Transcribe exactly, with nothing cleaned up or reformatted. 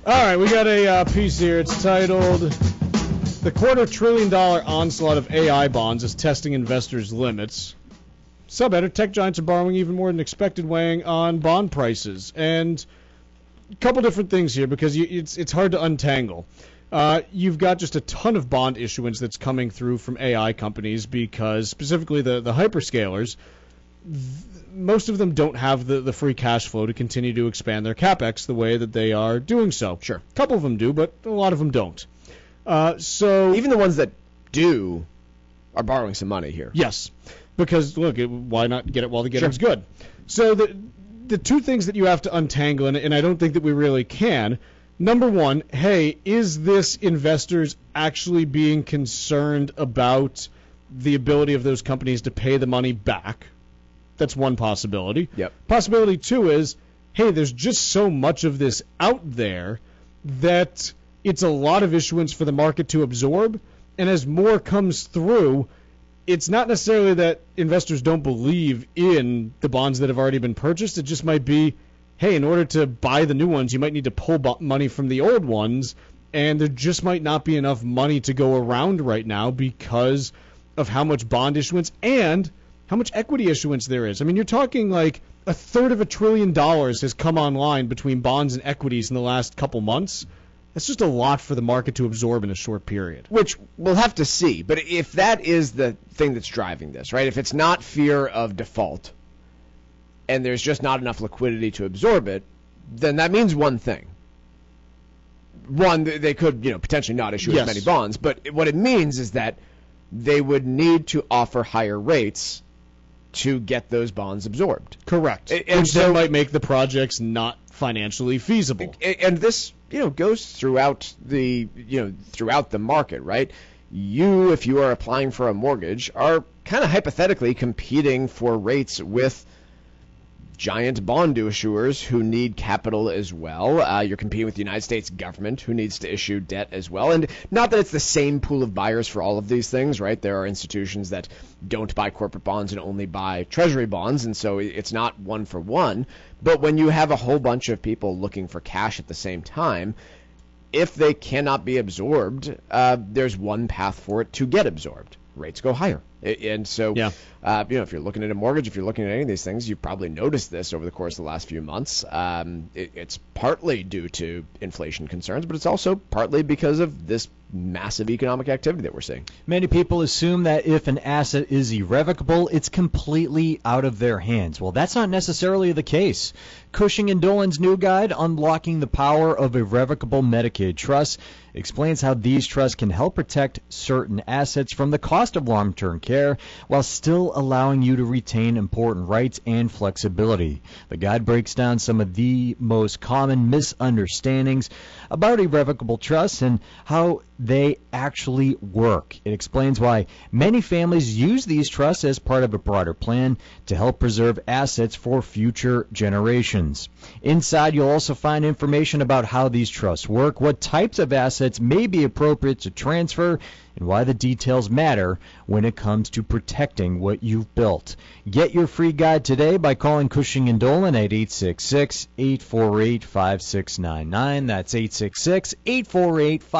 All right, we got a uh, piece here. It's titled, "The Quarter Trillion Dollar Onslaught of A I Bonds is Testing Investors' Limits." Subheader, tech giants are borrowing even more than expected, weighing on bond prices. And a couple different things here, because you, it's, it's hard to untangle. Uh, you've got just a ton of bond issuance that's coming through from A I companies, because specifically the, the hyperscalers, th- most of them don't have the, the free cash flow to continue to expand their capex the way that they are doing so. Sure. A couple of them do, but a lot of them don't. Uh, so even the ones that do are borrowing some money here. Yes, because look, it, why not get it while the getting's Sure. good? So the the two things that you have to untangle, and, and I don't think that we really can. Number one, hey, is this investors actually being concerned about the ability of those companies to pay the money back? That's one possibility. Yep. Possibility two is, hey, there's just so much of this out there that it's a lot of issuance for the market to absorb, and as more comes through, it's not necessarily that investors don't believe in the bonds that have already been purchased. It just might be, hey, in order to buy the new ones, you might need to pull bo- money from the old ones, and there just might not be enough money to go around right now because of how much bond issuance and how much equity issuance there is. I mean, you're talking like a third of a trillion dollars has come online between bonds and equities in the last couple months. That's just a lot for the market to absorb in a short period. Which we'll have to see. But if that is the thing that's driving this, right, if it's not fear of default and there's just not enough liquidity to absorb it, then that means one thing. One, they could, you know, potentially not issue Yes. as many bonds. But what it means is that they would need to offer higher rates to get those bonds absorbed. Correct. And Which so- then might make the projects not financially feasible. And this, you know, goes throughout the, you know, throughout the market, right? You, if you are applying for a mortgage, are kind of hypothetically competing for rates with giant bond issuers who need capital as well. Uh, you're competing with the United States government, who needs to issue debt as well. And not that it's the same pool of buyers for all of these things, right? There are institutions that don't buy corporate bonds and only buy treasury bonds, and so it's not one for one. But when you have a whole bunch of people looking for cash at the same time, if they cannot be absorbed, uh, there's one path for it to get absorbed. Rates go higher. And so, Yeah. uh, you know, if you're looking at a mortgage, if you're looking at any of these things, you've probably noticed this over the course of the last few months. Um, it, it's partly due to inflation concerns, but it's also partly because of this massive economic activity that we're seeing. Many people assume that if an asset is irrevocable, it's completely out of their hands. Well, that's not necessarily the case. Cushing and Dolan's new guide, Unlocking the Power of Irrevocable Medicaid Trusts, explains how these trusts can help protect certain assets from the cost of long-term care while still allowing you to retain important rights and flexibility. The guide breaks down some of the most common misunderstandings about irrevocable trusts and how they actually work. It explains why many families use these trusts as part of a broader plan to help preserve assets for future generations. Inside, you'll also find information about how these trusts work, what types of assets may be appropriate to transfer, and why the details matter when it comes to protecting what you've built. Get your free guide today by calling Cushing and Dolan at eight six six, eight four eight, five six nine nine. That's eight six six, eight four eight, five six nine nine.